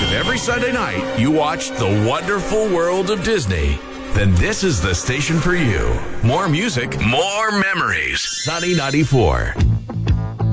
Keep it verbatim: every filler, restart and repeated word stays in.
If every Sunday night you watch The Wonderful World of Disney, then this is the station for you. More music, more memories. Sunny ninety-four.